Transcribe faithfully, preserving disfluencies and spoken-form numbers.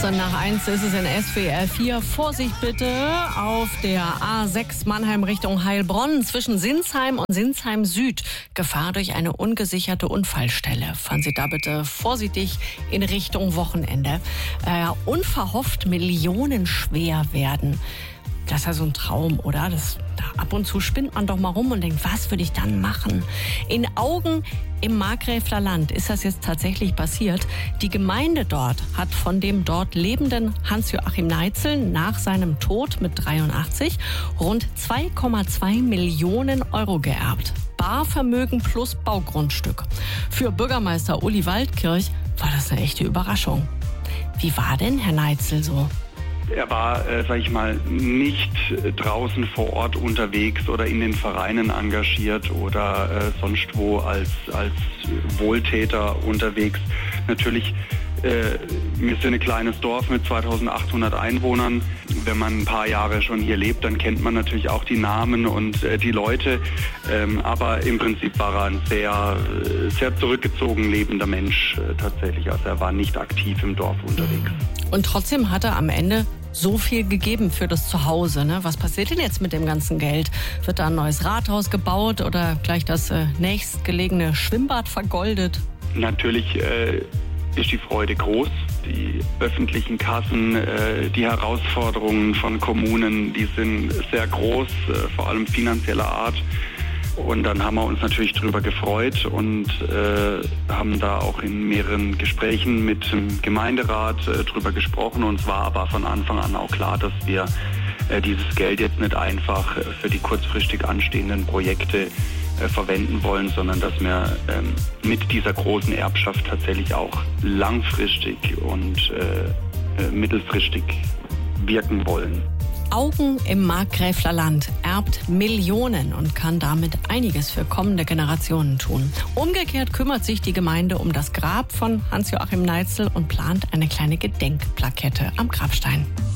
achtzehn nach eins ist es in S W R vier. Vorsicht bitte auf der A sechs Mannheim Richtung Heilbronn zwischen Sinsheim und Sinsheim Süd. Gefahr durch eine ungesicherte Unfallstelle. Fahren Sie da bitte vorsichtig in Richtung Wochenende. Äh, unverhofft millionenschwer werden. Das ist ja so ein Traum, oder? Das, da ab und zu spinnt man doch mal rum und denkt, was würde ich dann machen? In Augen im Markgräfler Land ist das jetzt tatsächlich passiert. Die Gemeinde dort hat von dem dort lebenden Hans-Joachim Neitzel nach seinem Tod mit dreiundachtzig rund zwei Komma zwei Millionen Euro geerbt. Barvermögen plus Baugrundstück. Für Bürgermeister Uli Waldkirch war das eine echte Überraschung. Wie war denn Herr Neitzel so? Er war, äh, sag ich mal, nicht draußen vor Ort unterwegs oder in den Vereinen engagiert oder äh, sonst wo als, als Wohltäter unterwegs. Natürlich, äh, wir sind ein kleines Dorf mit zweitausendachthundert Einwohnern. Wenn man ein paar Jahre schon hier lebt, dann kennt man natürlich auch die Namen und äh, die Leute. Ähm, aber im Prinzip war er ein sehr, sehr zurückgezogen lebender Mensch äh, tatsächlich. Also er war nicht aktiv im Dorf unterwegs. Und trotzdem hat er am Ende so viel gegeben für das Zuhause. Ne? Was passiert denn jetzt mit dem ganzen Geld? Wird da ein neues Rathaus gebaut oder gleich das äh, nächstgelegene Schwimmbad vergoldet? Natürlich äh, ist die Freude groß. Die öffentlichen Kassen, äh, die Herausforderungen von Kommunen, die sind sehr groß, äh, vor allem finanzieller Art. Und dann haben wir uns natürlich darüber gefreut und äh, haben da auch in mehreren Gesprächen mit dem Gemeinderat äh, drüber gesprochen. Und es war aber von Anfang an auch klar, dass wir äh, dieses Geld jetzt nicht einfach äh, für die kurzfristig anstehenden Projekte äh, verwenden wollen, sondern dass wir äh, mit dieser großen Erbschaft tatsächlich auch langfristig und äh, äh, mittelfristig wirken wollen. Augen im Markgräfler Land erbt Millionen und kann damit einiges für kommende Generationen tun. Umgekehrt kümmert sich die Gemeinde um das Grab von Hans-Joachim Neitzel und plant eine kleine Gedenkplakette am Grabstein.